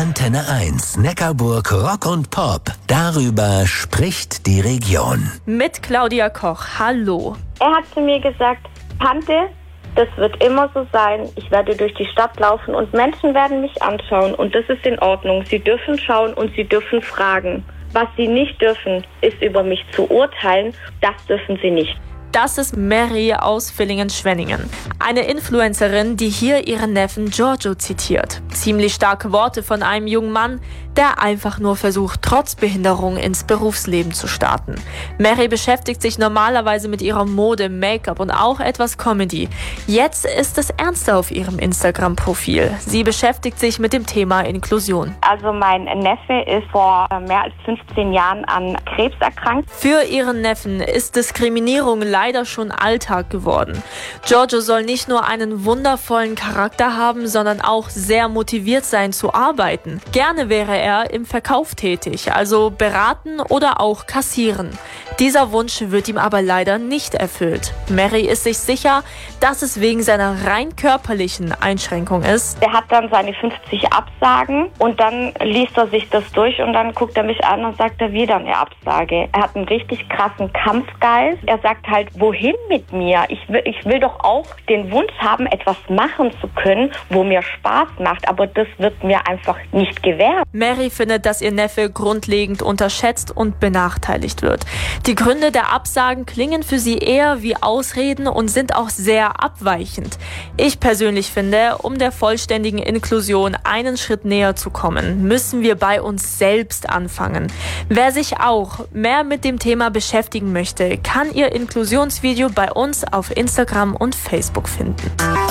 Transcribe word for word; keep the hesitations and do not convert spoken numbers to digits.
Antenne eins, Neckarburg Rock und Pop. Darüber spricht die Region. Mit Claudia Koch. Hallo. Er hat zu mir gesagt, Tante, das wird immer so sein. Ich werde durch die Stadt laufen und Menschen werden mich anschauen. Und das ist in Ordnung. Sie dürfen schauen und sie dürfen fragen. Was sie nicht dürfen, ist über mich zu urteilen. Das dürfen sie nicht. Das ist Mary aus Villingen-Schwenningen. Eine Influencerin, die hier ihren Neffen Giorgio zitiert. Ziemlich starke Worte von einem jungen Mann, der einfach nur versucht, trotz Behinderung ins Berufsleben zu starten. Mary beschäftigt sich normalerweise mit ihrer Mode, Make-up und auch etwas Comedy. Jetzt ist es ernster auf ihrem Instagram-Profil. Sie beschäftigt sich mit dem Thema Inklusion. Also mein Neffe ist vor mehr als fünfzehn Jahren an Krebs erkrankt. Für ihren Neffen ist Diskriminierung leider schon Alltag geworden. Giorgio soll nicht nur einen wundervollen Charakter haben, sondern auch sehr motiviert sein zu arbeiten. Gerne wäre er im Verkauf tätig, also beraten oder auch kassieren. Dieser Wunsch wird ihm aber leider nicht erfüllt. Mary ist sich sicher, dass es wegen seiner rein körperlichen Einschränkung ist. Er hat dann seine fünfzig Absagen und dann liest er sich das durch und dann guckt er mich an und sagt er wieder eine Absage. Er hat einen richtig krassen Kampfgeist. Er sagt halt, wohin mit mir? Ich will, ich will doch auch den Wunsch haben, etwas machen zu können, wo mir Spaß macht, aber das wird mir einfach nicht gewährt. Mary findet, dass ihr Neffe grundlegend unterschätzt und benachteiligt wird. Die Gründe der Absagen klingen für sie eher wie Ausreden und sind auch sehr abweichend. Ich persönlich finde, um der vollständigen Inklusion einen Schritt näher zu kommen, müssen wir bei uns selbst anfangen. Wer sich auch mehr mit dem Thema beschäftigen möchte, kann ihr Inklusionsvideo bei uns auf Instagram und Facebook finden.